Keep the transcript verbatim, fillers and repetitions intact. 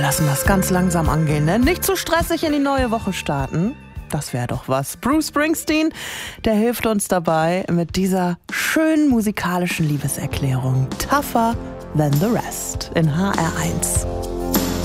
lassen wir es ganz langsam angehen, ne? Nicht zu stressig in die neue Woche starten. Das wäre doch was. Bruce Springsteen, der hilft uns dabei mit dieser schönen musikalischen Liebeserklärung. Tougher than the rest in H R eins.